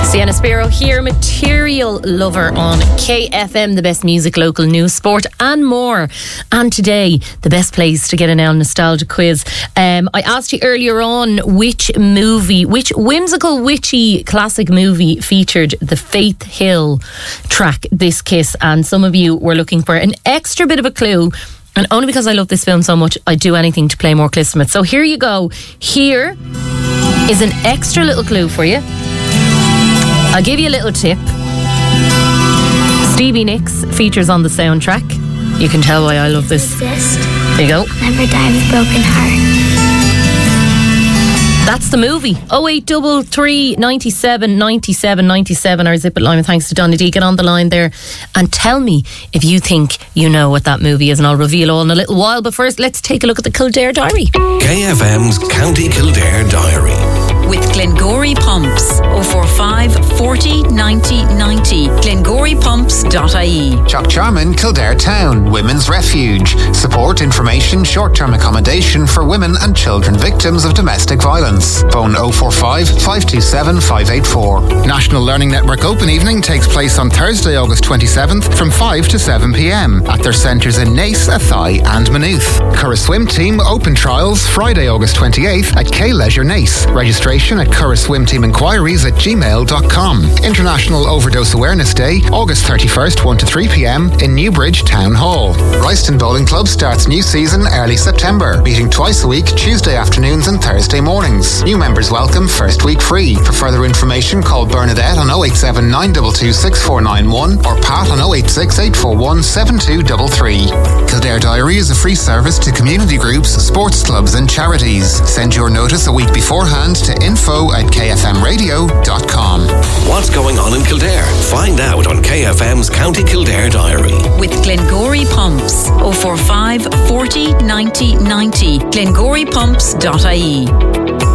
Sienna Spiro here, Material Lover on KFM, the best music, local news, sport and more. And today, the best place to get an nostalgia quiz. I asked you earlier on which whimsical, witchy classic movie featured the Faith Hill track, This Kiss, and some of you were looking for an extra bit of a clue. And only because I love this film so much, I'd do anything to play more clips from it. So here you go. Here is an extra little clue for you. I'll give you a little tip. Stevie Nicks features on the soundtrack. You can tell why I love this. There you go. Never die with broken heart. That's the movie. 0833 97 97 97. Our Zip It line. Thanks to Donna D. Get on the line there and tell me if you think you know what that movie is, and I'll reveal all in a little while. But first, let's take a look at the Kildare Diary. KFM's County Kildare Diary. With Glengory Pumps. 045 40 90 90. GlengoryPumps.ie. Chuck Charman, Kildare Town, Women's Refuge. Support, information, short-term accommodation for women and children victims of domestic violence. Phone 045 527 584. National Learning Network Open Evening takes place on Thursday, August 27th from 5 to 7 p.m. at their centres in Naas, Athy and Maynooth. Curragh Swim Team Open Trials Friday, August 28th at K Leisure Naas. Registration at curraghswimteaminquiries@gmail.com. International Overdose Awareness Day, August 31st, 1 to 3 p.m. in Newbridge Town Hall. Royston Bowling Club starts new season early September, meeting twice a week, Tuesday afternoons and Thursday mornings. New members welcome, first week free. For further information, call Bernadette on 087 922 6491 or Pat on 086 841 7233. Kildare Diary is a free service to community groups, sports clubs and charities. Send your notice a week beforehand to info@kfmradio.com. What's going on in Kildare? Find out on KFM's County Kildare Diary. With Glengory Pumps. 045 40 90 90. GlengoryPumps.ie.